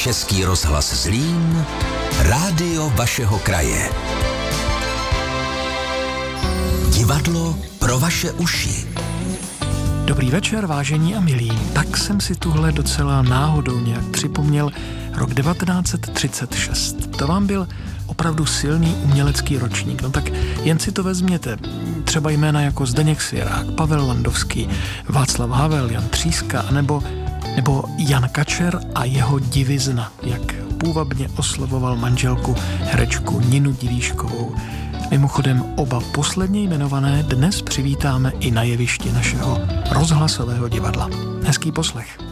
Český rozhlas Zlín, rádio vašeho kraje. Divadlo pro vaše uši. Dobrý večer, vážení a milí. Tak jsem si tuhle docela náhodou nějak připomněl rok 1936. To vám byl opravdu silný umělecký ročník. No tak jen si to vezměte. Třeba jména jako Zdeněk Svěrák, Pavel Landovský, Václav Havel, Jan Tříska, nebo Jan Kačer a jeho Divizna, jak půvabně oslovoval manželku herečku Ninu Divíškovou. Mimochodem oba posledně jmenované dnes přivítáme i na jevišti našeho rozhlasového divadla. Hezký poslech.